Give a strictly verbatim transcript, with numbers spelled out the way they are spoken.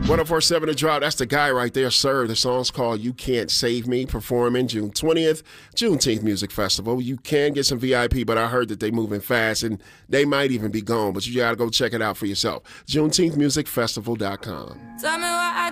one oh four point seven The Drought, that's the guy right there, sir. The song's called You Can't Save Me, performing June twentieth, Juneteenth Music Festival. You can get some V I P, but I heard that they moving fast, and they might even be gone, but you got to go check it out for yourself. Juneteenth Music Festival dot com. Tell me what I